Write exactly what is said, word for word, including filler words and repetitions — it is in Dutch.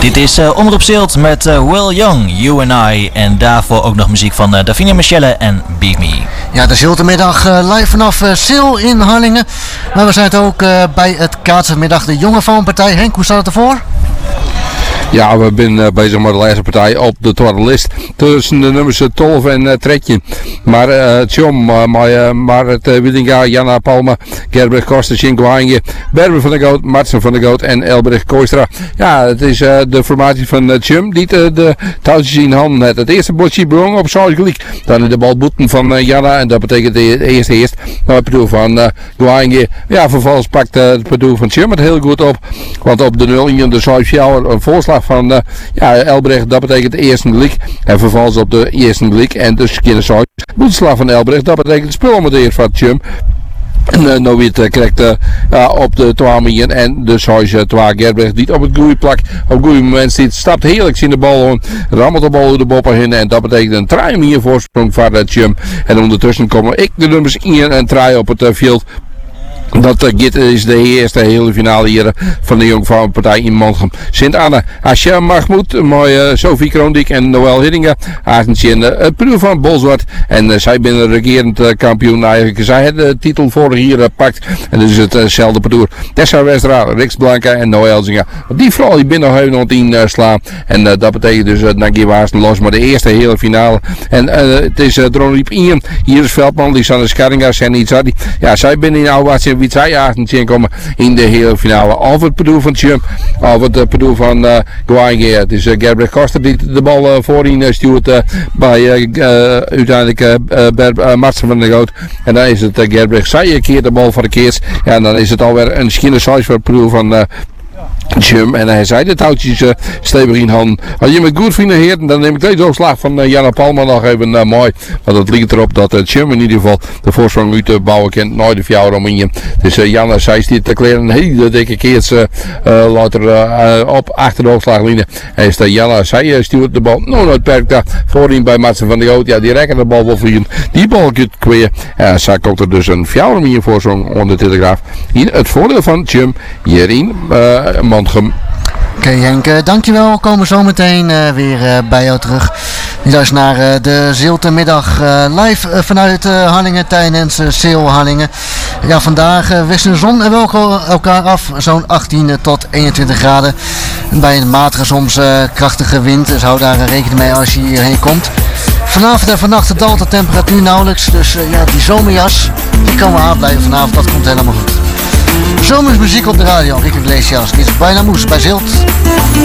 Dit is uh, Omroep Zilt met uh, Will Young, You and I. En daarvoor ook nog muziek van uh, Davina Michelle en Beat Me. Ja, de Ziltermiddag uh, live vanaf uh, Sil in Harlingen. Maar we zijn het ook uh, bij het kaatsenmiddag de Jonge Vrouwenpartij. Henk, hoe staat het ervoor? Ja, we zijn uh, bezig met de laatste partij op de tweede list. Tussen de nummers twaalf en uh, dertien. Maar uh, Tjom, uh, maar, uh, Marit uh, Widinga, Jana Palma, Gerbrecht Koster, Shinko Haanje, Berber van der Goot, Martsen van der Goot en Elbrecht Kooistra. Ja, het is uh, de formatie van uh, Tjum die uh, de touwtjes in handen heeft. Het eerste bordje brong op zo'n gelijk. Dan in de bal boeten van uh, Jana en dat betekent de eerste eerst. Maar het bedoel van uh, Guaanje. Ja, vervolgens pakt uh, het bedoel van Tjum het heel goed op. Want op de nul in de Zuid-Sjouwer een voorslag van uh, ja, Elbrecht, dat betekent de eerste gelijk. En vervolgens op de eerste gelijk en dus in de Zuid. Boetslag van Elbrecht, dat betekent het spul met de eerste van Tjum. En uh, nou weer uh, krijgt uh, uh, op de twee en dus huis uh, twee Gerbrecht die op het goede plak, op het goede moment zit, stapt heerlijk in de bal om, rammelt de bal door de boppen heen en dat betekent een trein hier voorsprong van uh, Tjum. En ondertussen komen ik de nummers één en drie op het uh, veld. Dat uh, Git is de eerste hele finale hier uh, van de Jongvrouwenpartij in Mantrum. Sint-Anna, Asja Mahmoud, mooie uh, Sophie Kroondik en Noël Hiddinga. Aartentje in het Peru van Bolzwart. En uh, zij binnen regerend uh, kampioen eigenlijk. Zij hebben de titel vorig jaar gepakt. Uh, en dus het hetzelfde uh, parcours. Tessa Westra, Rix Blanca en Noël Zinga. Want die vrouw die binnen nog even tien uh, slaan. En uh, dat betekent dus uh, dan gaan we los. Maar de eerste hele finale. En uh, het is uh, Dronriep Ian. Hier is Veldman, Lisanne Scharinga en Itzadi. Ja, zij binnen in Ouwaarts wie zij achtentien komen in de hele finale. Of het bedoel van Tjum, of het bedoel van uh, Guaige. Het is uh, Gerbrecht Koster die de bal uh, voorin uh, stuurt uh, bij uh, uh, uiteindelijk uh, uh, uh, Martsen van der Goot. En dan is het uh, Gerbrecht. Zij keert de bal voor de keers. Ja, en dan is het alweer een schinnensize voor het bedoel van uh, Jum, en hij zei de touwtjes uh, stevig in handen. Als je met goed vrienden heert, dan neem ik deze opslag van uh, Jana Palma nog even uh, mooi. Want het ligt erop dat uh, Jum in ieder geval de voorsprong uit te bouwen kent. Nooit de fjouwer om in je. Dus uh, Jana zei dit te kleren een hele dikke keerts uh, uh, later uh, uh, op achter de opslaglinie. En is uh, Jana zij uh, stuurt de bal nou nooit perkt daar voorin bij Martsen van der Goot. Ja, die rekken de bal wel vliegen. Die bal gaat kweer. En zij komt er dus een fjouwer om in je voorsprong onder de Telegraaf. Hier het voordeel van Jum hierin. Uh, Mantrum. Oké okay, Henk, uh, dankjewel. We komen zo meteen uh, weer uh, bij jou terug. Je luistert naar uh, de Ziltermiddag uh, live uh, vanuit uh, Harlingen tijdens uh, Seel Harlingen. Ja, vandaag uh, wisselen de zon en welke elkaar af. Zo'n achttien tot eenentwintig graden. Bij een matige, soms uh, krachtige wind. Dus hou daar uh, rekening mee als je hierheen komt. Vanavond en vannacht daalt de temperatuur nauwelijks. Dus uh, ja, die zomerjas, die kan wel aanblijven vanavond. Dat komt helemaal goed. Zomers muziek op de radio. Rick Iglesias, dit is bijna moes bij Zilt.